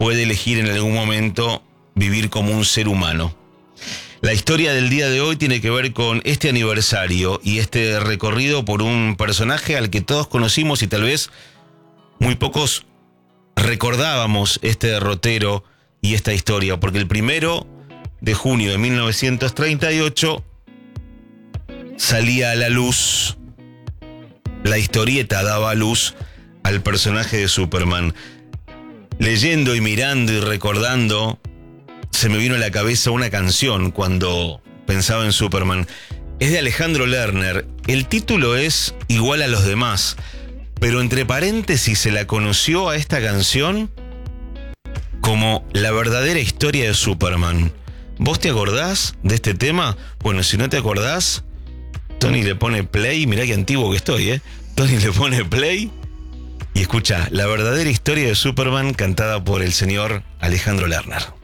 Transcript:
puede elegir en algún momento vivir como un ser humano. La historia del día de hoy tiene que ver con este aniversario y este recorrido por un personaje al que todos conocimos y tal vez muy pocos recordábamos este derrotero y esta historia, porque el 1 de junio de 1938 salía a la luz, la historieta daba a luz al personaje de Superman. Leyendo y mirando y recordando, se me vino a la cabeza una canción cuando pensaba en Superman. Es de Alejandro Lerner. El título es Igual a los demás, pero entre paréntesis se la conoció a esta canción como La verdadera historia de Superman. ¿Vos te acordás de este tema? Bueno, si no te acordás, Tony le pone play. Mirá qué antiguo que estoy, Tony le pone play y escucha La verdadera historia de Superman, cantada por el señor Alejandro Lerner.